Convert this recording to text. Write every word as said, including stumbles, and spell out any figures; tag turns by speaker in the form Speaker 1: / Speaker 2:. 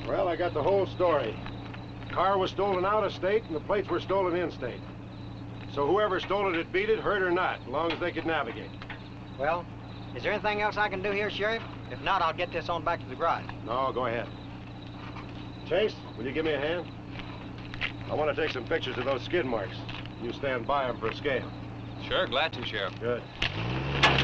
Speaker 1: Well, I got the whole story. The car was stolen out of state, and the plates were stolen in state. So whoever stole it, it beat it, hurt or not, as long as they could navigate.
Speaker 2: Well, is there anything else I can do here, Sheriff? If not, I'll get this on back to the garage.
Speaker 1: No, go ahead. Chase, will you give me a hand? I want to take some pictures of those skid marks. You stand by them for a scale.
Speaker 3: Sure, glad to, Sheriff.
Speaker 1: Good.